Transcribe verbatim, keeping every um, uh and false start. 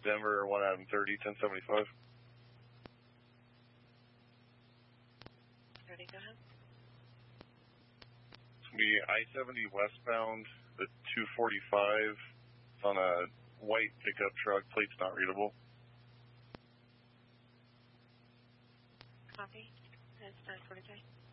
Denver, one Adam thirty, ten seventy-five. Ready, go ahead. It's going to be I seventy westbound, the two forty-five. It's on a white pickup truck, plate's not readable. Copy. It's nine forty-three.